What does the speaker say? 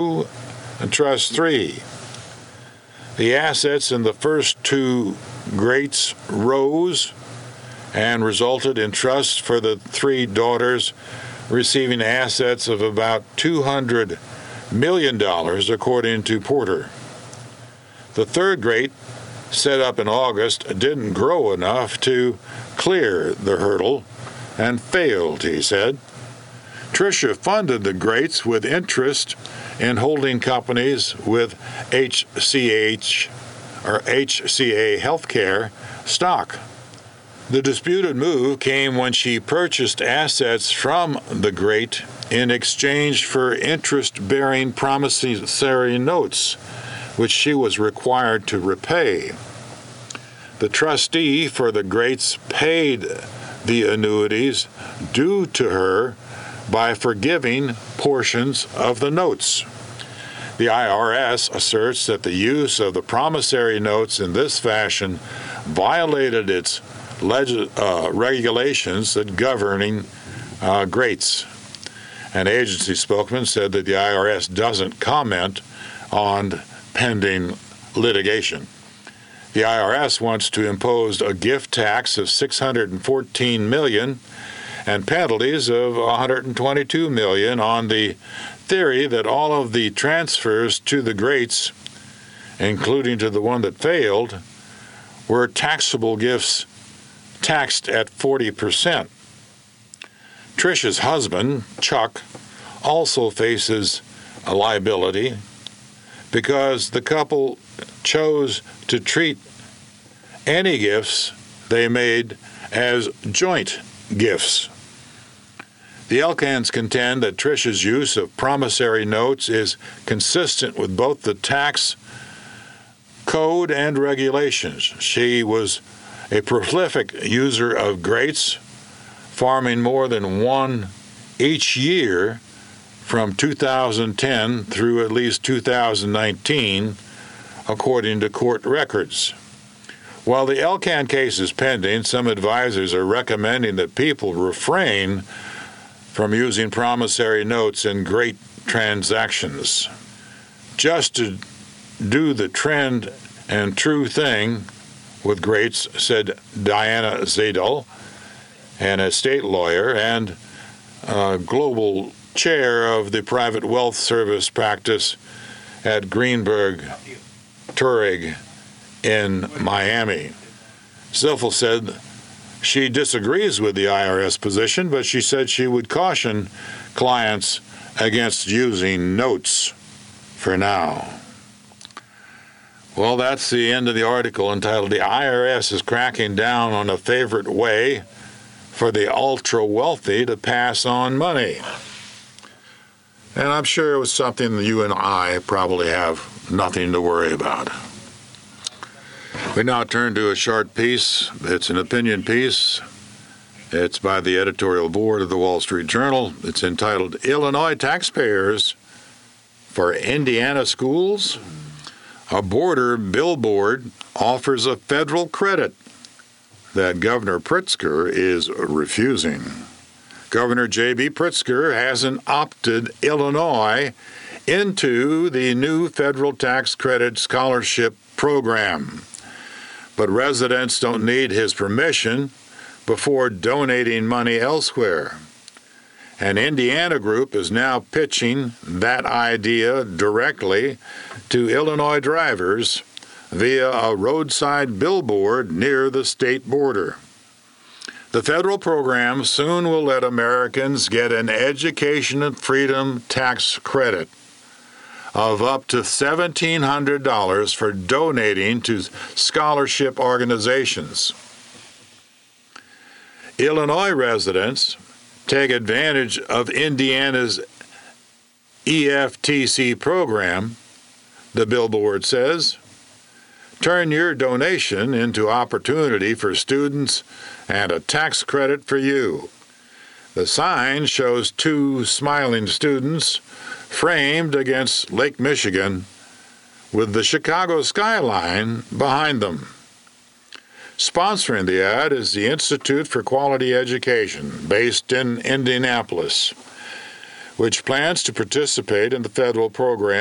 Trust 3. The assets in the first two greats rose and resulted in trusts for the three daughters receiving assets of about $200 million, according to Porter. The third great, set up in August, didn't grow enough to clear the hurdle and failed, he said. Tricia funded the greats with interest in holding companies with HCA Healthcare stock. The disputed move came when she purchased assets from the great in exchange for interest-bearing promissory notes, which she was required to repay. The trustee for the greats paid the annuities due to her by forgiving portions of the notes. The IRS asserts that the use of the promissory notes in this fashion violated its regulations that governing greats. An agency spokesman said that the IRS doesn't comment on pending litigation. The IRS wants to impose a gift tax of $614 million and penalties of $122 million on the theory that all of the transfers to the greats, including to the one that failed, were taxable gifts taxed at 40%. Tricia's husband, Chuck, also faces a liability because the couple chose to treat any gifts they made as joint gifts. The Elkans contend that Tricia's use of promissory notes is consistent with both the tax code and regulations. She was a prolific user of greats, farming more than one each year from 2010 through at least 2019, according to court records. While the Elkan case is pending, some advisors are recommending that people refrain from using promissory notes in great transactions. Just to do the trend and true thing with greats, said Diana Zadel, an estate lawyer and global chair of the private wealth service practice at Greenberg Traurig in Miami. Ziffel said she disagrees with the IRS position, but she said she would caution clients against using notes for now. Well, that's the end of the article entitled "The IRS is Cracking Down on a Favorite Way for the Ultra-Wealthy to Pass on Money." And I'm sure it was something that you and I probably have nothing to worry about. We now turn to a short piece. It's an opinion piece. It's by the editorial board of the Wall Street Journal. It's entitled "Illinois Taxpayers for Indiana Schools. A border billboard offers a federal credit that Governor Pritzker is refusing." Governor J.B. Pritzker hasn't opted Illinois into the new federal tax credit scholarship program, but residents don't need his permission before donating money elsewhere. An Indiana group is now pitching that idea directly to Illinois drivers via a roadside billboard near the state border. The federal program soon will let Americans get an education and freedom tax credit of up to $1,700 for donating to scholarship organizations. Illinois residents take advantage of Indiana's EFTC program, the billboard says. Turn your donation into opportunity for students and a tax credit for you. The sign shows two smiling students framed against Lake Michigan with the Chicago skyline behind them. Sponsoring the ad is the Institute for Quality Education, based in Indianapolis. which plans to participate in the federal program